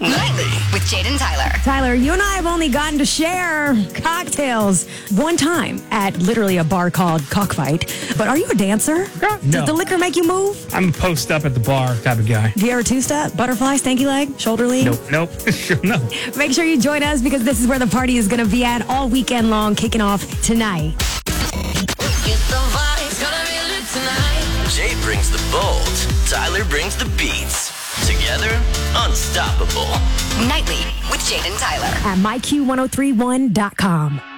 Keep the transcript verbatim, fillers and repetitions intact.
Nightly with Jade and Tyler. Tyler, you and I have only gotten to share cocktails one time at literally a bar called Cockfight. But are you a dancer? No. Does the liquor make you move? I'm a post up at the bar type of guy. Do you ever two-step? Butterfly, stanky leg, shoulder lean? Nope, nope. Sure, no. Make sure you join us because this is where the party is going to be at all weekend long, kicking off tonight. Jay brings the bold, Tyler brings the beats. Together, unstoppable. Nightly with Jade and Tyler. At my Q one oh three one dot com.